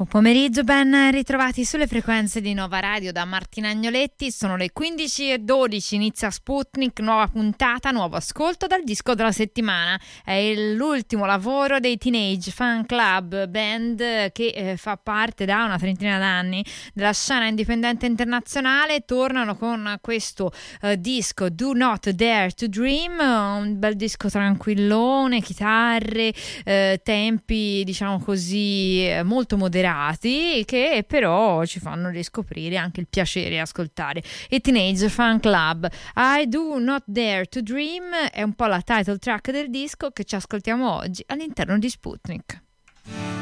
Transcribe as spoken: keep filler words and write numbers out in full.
Buon pomeriggio, ben ritrovati sulle frequenze di Nova Radio da Martina Agnoletti. Sono le quindici e dodici, inizia Sputnik, nuova puntata, nuovo ascolto dal disco della settimana. È l'ultimo lavoro dei Teenage Fan Club, band che eh, fa parte da una trentina d'anni della scena indipendente internazionale. Tornano con questo eh, disco Do Not Dare to Dream, un bel disco tranquillone, chitarre, eh, tempi diciamo così eh, molto moderati, che però ci fanno riscoprire anche il piacere di ascoltare i Teenage Fan Club. I Do Not Dare to Dream è un po' la title track del disco che ci ascoltiamo oggi all'interno di Sputnik.